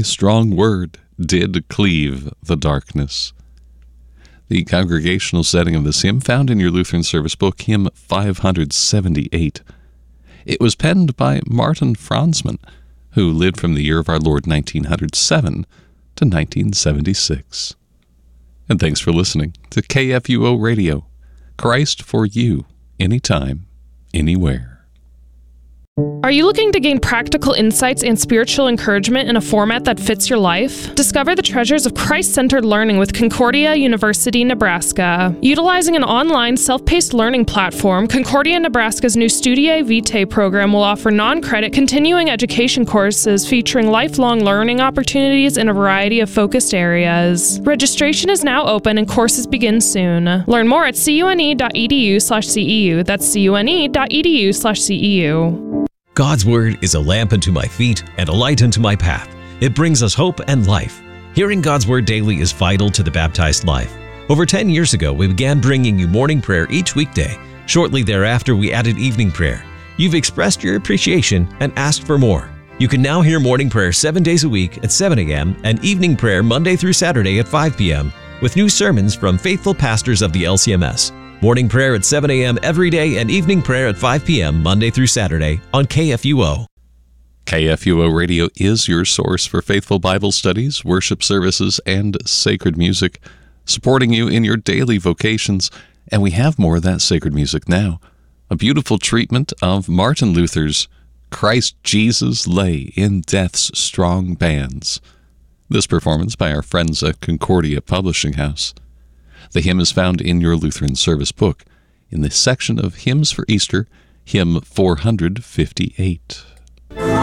strong word did cleave the darkness. The congregational setting of this hymn found in your Lutheran service book, hymn 578. It was penned by Martin Franzmann, who lived from the year of our Lord 1907 to 1976. And thanks for listening to KFUO Radio, Christ for you, anytime, anywhere. Are you looking to gain practical insights and spiritual encouragement in a format that fits your life? Discover the treasures of Christ-centered learning with Concordia University, Nebraska. Utilizing an online, self-paced learning platform, Concordia Nebraska's new Studiae Vitae program will offer non-credit continuing education courses featuring lifelong learning opportunities in a variety of focused areas. Registration is now open and courses begin soon. Learn more at cune.edu/CEU. That's cune.edu/CEU. God's Word is a lamp unto my feet and a light unto my path. It brings us hope and life. Hearing God's Word daily is vital to the baptized life. Over 10 years ago, we began bringing you morning prayer each weekday. Shortly thereafter, we added evening prayer. You've expressed your appreciation and asked for more. You can now hear morning prayer 7 days a week at 7 a.m. and evening prayer Monday through Saturday at 5 p.m. with new sermons from faithful pastors of the LCMS. Morning prayer at 7 a.m. every day and evening prayer at 5 p.m. Monday through Saturday on KFUO. KFUO Radio is your source for faithful Bible studies, worship services, and sacred music, supporting you in your daily vocations, and we have more of that sacred music now. A beautiful treatment of Martin Luther's Christ Jesus Lay in Death's Strong Bands. This performance by our friends at Concordia Publishing House. The hymn is found in your Lutheran service book, in the section of Hymns for Easter, hymn 458.